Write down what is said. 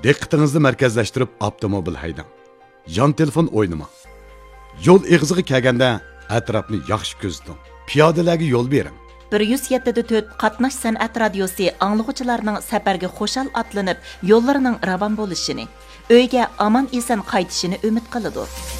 Diqqətinizdə mərkəzləşdirib avtomobil haydang. Yan telefon oynamang. Yo'l ig'ziga kelganda atrofni yaxshi kuzating. Piyodalarga yo'l bering. 107.4 qatnash san'at radiosi anglag'uvchilarning safarga xo'shal atlanib, yo'llarining ravon bo'lishini, uyga omon eson qaytishini umid qiladi.